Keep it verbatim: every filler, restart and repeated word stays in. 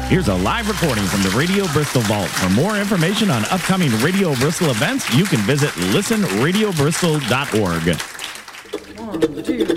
Here's a live recording from the Radio Bristol Vault. For more information on upcoming Radio Bristol events, you can visit listen radio bristol dot org. One, two.